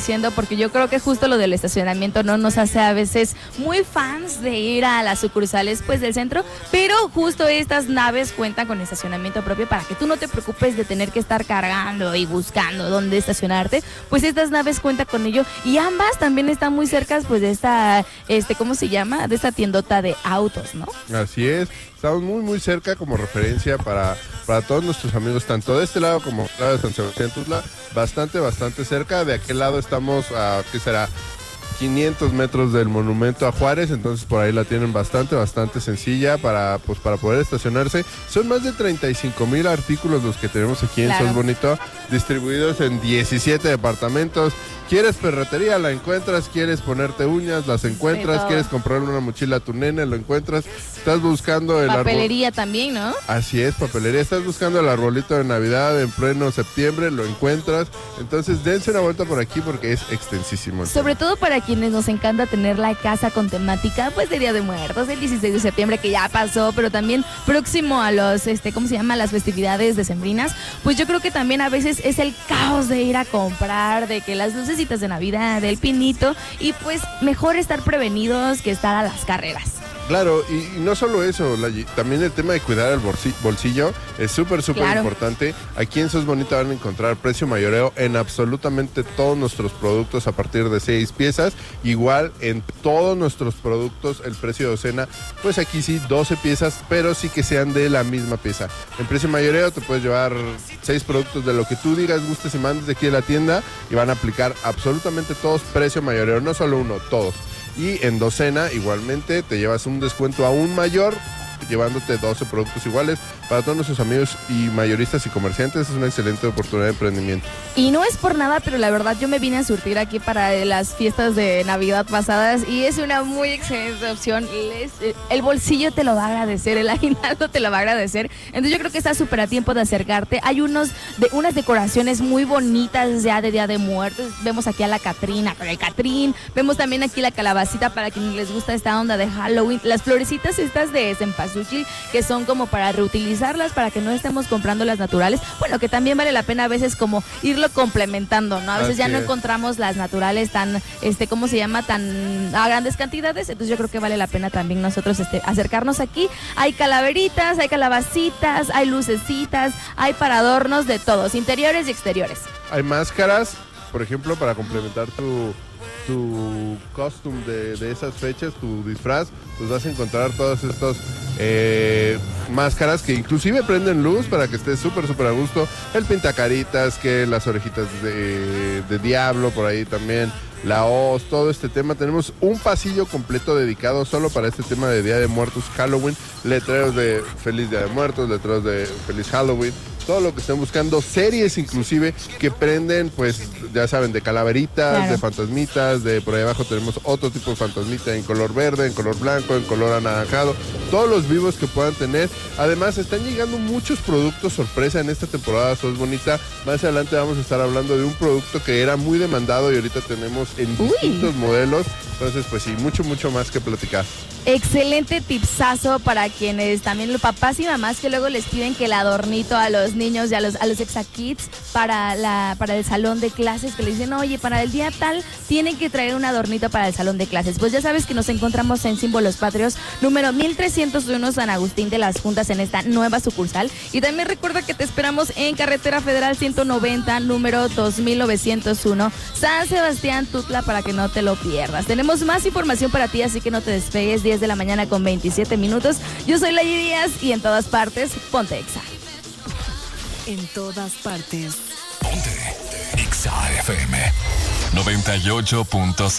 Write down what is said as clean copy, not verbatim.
diciendo, porque yo creo que justo lo del estacionamiento no nos hace a veces muy fans de ir a las sucursales pues del centro, pero justo estas naves cuentan con estacionamiento propio para que tú no te preocupes de tener que estar cargando y buscando dónde estacionarte, pues estas naves cuentan con ello, y ambas también están muy cercas pues de esta, ¿cómo se llama? De esta tiendota de autos, ¿no? Así es, estamos muy muy cerca como referencia para todos nuestros amigos, tanto de este lado como del lado de San Sebastián Tuxtla, bastante cerca. De aquel lado estamos a, ¿qué será? 500 metros del monumento a Juárez, entonces por ahí la tienen bastante sencilla para poder estacionarse. Son más de 35,000 artículos los que tenemos aquí en Sos Bonito, distribuidos en 17 departamentos. ¿Quieres perretería? La encuentras. ¿Quieres ponerte uñas? Las encuentras. ¿Quieres comprarle una mochila a tu nene? Lo encuentras. Estás buscando el papelería también, ¿no? Así es, papelería. Estás buscando el arbolito de Navidad en pleno septiembre, lo encuentras. Entonces dense una vuelta por aquí porque es extensísimo. Sobre todo para quienes nos encanta tener la casa con temática pues de Día de Muertos, el 16 de septiembre que ya pasó, pero también próximo a los, ¿cómo se llama? Las festividades decembrinas. Pues yo creo que también a veces es el caos de ir a comprar, de que las lucecitas de Navidad, del pinito, y pues mejor estar prevenidos que estar a las carreras. Claro, y no solo eso, también el tema de cuidar el bolsillo es súper importante. Aquí en Sos Bonito van a encontrar precio mayoreo en absolutamente todos nuestros productos a partir de 6 piezas. Igual en todos nuestros productos el precio de docena, pues aquí sí 12 piezas, pero sí que sean de la misma pieza. En precio mayoreo te puedes llevar 6 productos de lo que tú digas, gustes y mandes de aquí de la tienda, y van a aplicar absolutamente todos precio mayoreo, no solo uno, todos. Y en docena igualmente te llevas un descuento aún mayor, llevándote 12 productos iguales. Para todos nuestros amigos y mayoristas y comerciantes es una excelente oportunidad de emprendimiento. Y no es por nada, pero la verdad yo me vine a surtir aquí para las fiestas de Navidad pasadas y es una muy excelente opción. El bolsillo te lo va a agradecer, el aguinaldo te lo va a agradecer. Entonces yo creo que está súper a tiempo de acercarte. Hay unas decoraciones muy bonitas ya de Día de Muertos. Vemos aquí a la Catrina con el Catrín. Vemos también aquí la calabacita para quienes les gusta esta onda de Halloween. Las florecitas estas de cempasúchil que son como para reutilizarlas, para que no estemos comprando las naturales. Bueno, que también vale la pena a veces como irlo complementando, ¿no? A veces ya no encontramos las naturales tan, ¿cómo se llama? Tan a grandes cantidades. Entonces yo creo que vale la pena también nosotros acercarnos aquí. Hay calaveritas, hay calabacitas, hay lucecitas, hay para adornos de todos, interiores y exteriores. Hay máscaras, por ejemplo, para complementar tu costume de esas fechas, tu disfraz, pues vas a encontrar todas estas máscaras que inclusive prenden luz para que estés súper a gusto. El pintacaritas, que las orejitas de diablo, por ahí también, la hoz, todo este tema. Tenemos un pasillo completo dedicado solo para este tema de Día de Muertos, Halloween, letreros de Feliz Día de Muertos, letreros de Feliz Halloween, todo lo que estén buscando, series inclusive que prenden, pues ya saben, de calaveritas, de fantasmitas, de por ahí abajo tenemos otro tipo de fantasmita en color verde, en color blanco, en color anaranjado, todos los vivos que puedan tener. Además están llegando muchos productos sorpresa en esta temporada Sos Bonita. Más adelante vamos a estar hablando de un producto que era muy demandado y ahorita tenemos en distintos modelos. Entonces pues sí, mucho más que platicar. Excelente tipsazo para quienes también los papás y mamás que luego les piden que el adornito a los niños y a los ExaKids para el salón de clases, que le dicen, oye, para el día tal tienen que traer un adornito para el salón de clases. Pues ya sabes que nos encontramos en Símbolos Patrios, número 1301 San Agustín de las Juntas, en esta nueva sucursal. Y también recuerda que te esperamos en Carretera Federal 190, número 2901, San Sebastián Tuxtla, para que no te lo pierdas. Tenemos más información para ti, así que no te despegues. 10 de la mañana con 27 minutos. Yo soy Layi Díaz y en todas partes, ponte Exa. En todas partes. Ponte Exa FM 98.7.